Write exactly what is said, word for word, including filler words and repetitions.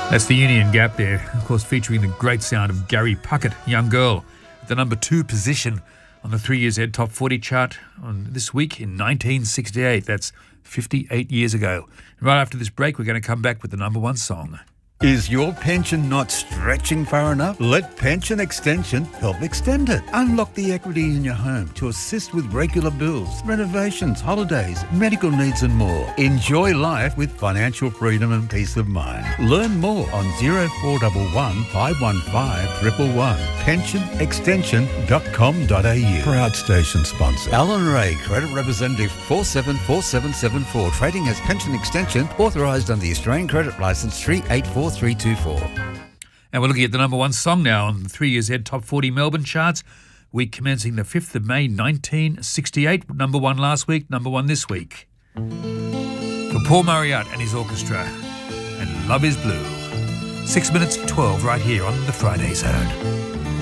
That's the Union Gap there, of course, featuring the great sound of Gary Puckett, Young Girl, at the number two position on the three years Ed Top forty chart on this week in nineteen sixty-eight. That's fifty-eight years ago. And right after this break, we're going to come back with the number one song. Is your pension not stretching far enough? Let Pension Extension help extend it. Unlock the equity in your home to assist with regular bills, renovations, holidays, medical needs and more. Enjoy life with financial freedom and peace of mind. Learn more on zero four one one, five one five, one one one. pension extension dot com dot a u. Proud station sponsor. Alan Ray, Credit Representative four seven four seven seven four. Trading as Pension Extension, authorised under the Australian Credit Licence three eight four three two four. And we're looking at the number one song now on the three years Ed Top forty Melbourne charts. Week commencing the fifth of May nineteen sixty-eight. Number one last week, number one this week. For Paul Marriott and his orchestra. And Love is Blue. Six minutes to twelve right here on the Friday Zone.